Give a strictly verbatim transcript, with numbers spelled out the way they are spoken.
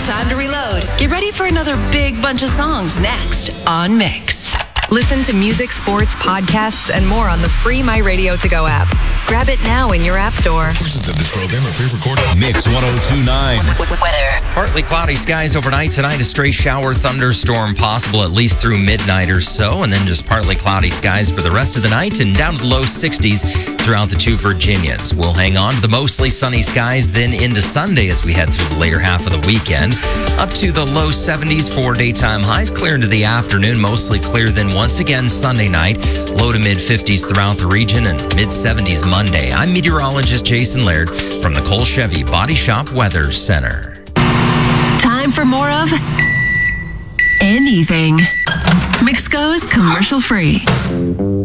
time to reload. Get ready for another big bunch of songs next on Mix. Listen to music, sports, podcasts, and more on the free My Radio To Go app. Grab it now in your app store. Portions of this program are pre-recorded. Mix one oh two point nine. Weather. Partly cloudy skies overnight tonight. A stray shower thunderstorm possible at least through midnight or so. And then just partly cloudy skies for the rest of the night and down to the low sixties throughout the two Virginias. We'll hang on to the mostly sunny skies then into Sunday as we head through the later half of the weekend. Up to the low seventies for daytime highs. Clear into the afternoon. Mostly clear then once again Sunday night. Low to mid fifties throughout the region and mid seventies Monday. I'm meteorologist Jason Laird from the Cole Chevy Body Shop Weather Center. Time for more of anything. Mix goes commercial free.